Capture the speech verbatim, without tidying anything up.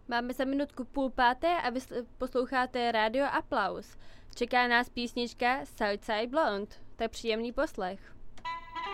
Máme za minutku půl páté a vy posloucháte Radio Aplaus. Čeká nás písnička Southside Blonde. Tak příjemný poslech.